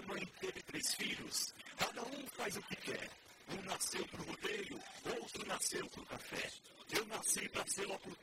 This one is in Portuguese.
mãe teve 3 filhos. Cada um faz o que quer. Um nasceu pro rodeio, outro nasceu pro café. Eu nasci para ser locutor.